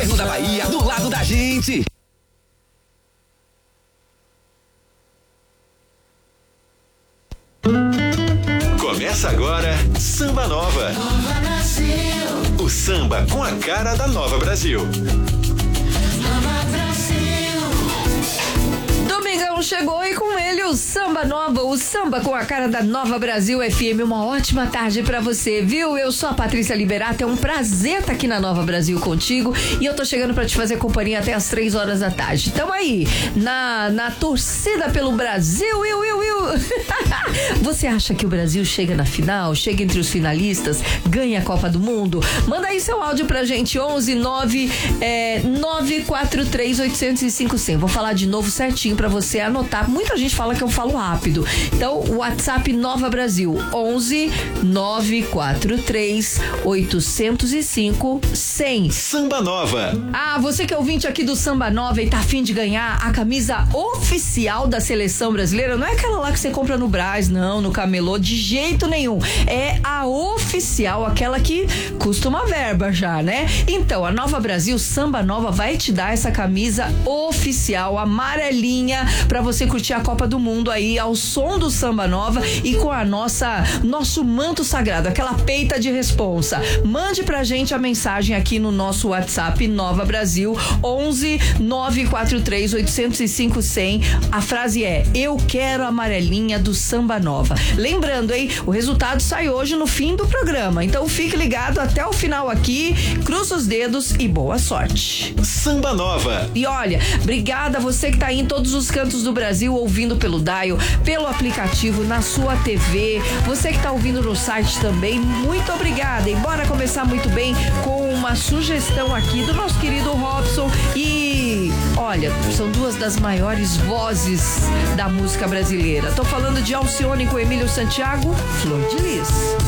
bairro da Bahia, do lado da gente. Começa agora Samba Nova. Nova Brasil. O samba com a cara da Nova Brasil. Nova Brasil. Domingão chegou e com ele o Samba Nova, o samba com a cara da Nova Brasil FM. Uma ótima tarde pra você, viu? Eu sou a Patrícia Liberato, é um prazer estar aqui na Nova Brasil contigo e eu tô chegando pra te fazer companhia até as 3 horas da tarde. Tamo aí, na torcida pelo Brasil, Você acha que o Brasil chega na final, chega entre os finalistas, ganha a Copa do Mundo? Manda aí seu áudio pra gente, 11-943-805-100. Vou falar de novo certinho pra você anotar. Muita gente fala que eu falo rápido. Então, o WhatsApp Nova Brasil, 11-943-805-100. Samba Nova. Ah, você que é ouvinte aqui do Samba Nova e tá afim de ganhar a camisa oficial da seleção brasileira, não é aquela lá que você compra no Brás, não, no Camelô, de jeito nenhum. É a oficial, aquela que custa uma verba já, né? Então, a Nova Brasil Samba Nova vai te dar essa camisa oficial, amarelinha, pra você curtir a Copa do Mundo aí ao som do Samba Nova e com a nosso manto sagrado, aquela peita de responsa. Mande pra gente a mensagem aqui no nosso WhatsApp Nova Brasil, 11-943-805-100. A frase é: eu quero a amarelinha do Samba Nova. Lembrando, hein? O resultado sai hoje no fim do programa. Então fique ligado até o final aqui, cruza os dedos e boa sorte. Samba Nova. E olha, obrigada a você que tá aí em todos os cantos do Brasil, ouvindo pelo dial, pelo aplicativo, na sua TV, você que tá ouvindo no site também, muito obrigada. E bora começar muito bem com uma sugestão aqui do nosso querido Robson. E olha, são duas das maiores vozes da música brasileira. Tô falando de Alcione com Emílio Santiago, Flor de Lis.